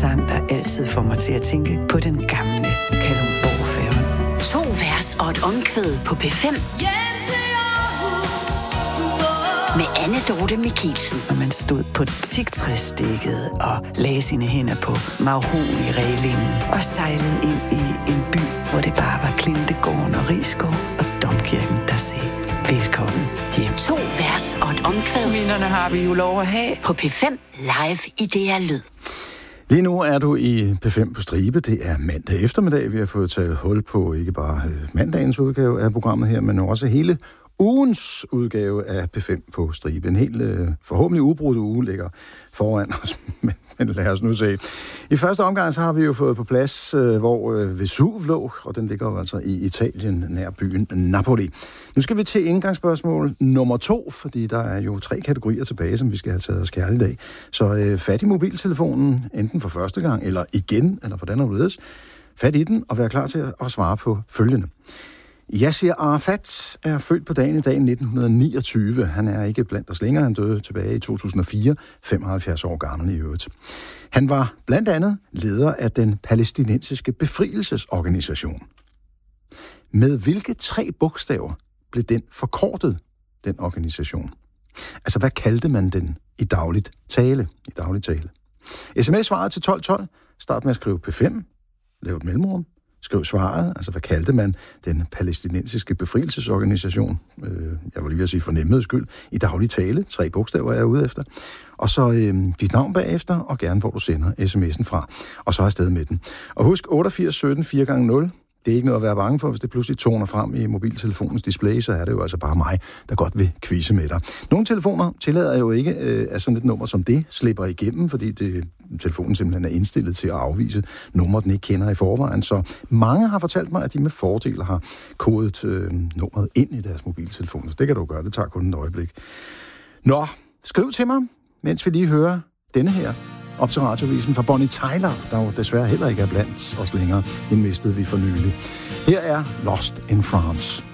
sang, der altid får mig til at tænke på den gamle Kalundborg-færge. 2 vers og et omkvæd på P5. Med Anne Dorte Michelsen. Og man stod på teaktræsdækket og lagde sine hænder på mahogni-reglingen og sejlede ind i en by, hvor det bare var Klintegården og Risskov og Domkirken, der sagde velkommen hjem. 2 vers og et omkvæd. Minderne har vi jo lov at have. På P5 live i DR Lyd. Lige nu er du i P5 på stribe. Det er mandag eftermiddag. Vi har fået taget hul på ikke bare mandagens udgave af programmet her, men også hele ugens udgave af P5 på stribe. En helt forhåbentlig ubrudt uge ligger foran os, men lad os nu se. I første omgang så har vi jo fået på plads, hvor Vesuv lå, og den ligger jo altså i Italien, nær byen Napoli. Nu skal vi til indgangsspørgsmål nummer 2, fordi der er jo 3 kategorier tilbage, som vi skal have taget os kærligt af. Så fat i mobiltelefonen, enten for første gang, eller igen, eller hvordan der ledes. Fat i den, og vær klar til at svare på følgende. Yasser Arafat er født på dagen i dag 1929. Han er ikke blandt os længere. Han døde tilbage i 2004, 75 år gammel i øvrigt. Han var blandt andet leder af den palæstinensiske befrielsesorganisation. Med hvilke 3 bogstaver blev den forkortet, den organisation? Altså, hvad kaldte man den i dagligt tale? SMS-svaret til 1212. Start med at skrive P5. Lav et mellemrum. Skriv svaret, altså hvad kaldte man den palæstinensiske befrielsesorganisation, jeg vil lige sige for nemheds skyld, i daglig tale, 3 bogstaver er jeg ude efter, og så dit navn bagefter, og gerne hvor du sender sms'en fra, og så er afsted med den. Og husk 88 17 4x0, det er ikke noget at være bange for, hvis det pludselig toner frem i mobiltelefonens display, så er det jo altså bare mig, der godt vil quizze med dig. Nogle telefoner tillader jo ikke, at sådan et nummer som det slipper igennem, fordi telefonen simpelthen er indstillet til at afvise numre, den ikke kender i forvejen. Så mange har fortalt mig, at de med fordel har kodet nummeret ind i deres mobiltelefon. Så det kan du gøre, det tager kun et øjeblik. Nå, skriv til mig, mens vi lige hører denne her op til radiovisen fra Bonnie Tyler, der jo desværre heller ikke er blandt os længere. Den mistede vi for nylig. Her er Lost in France.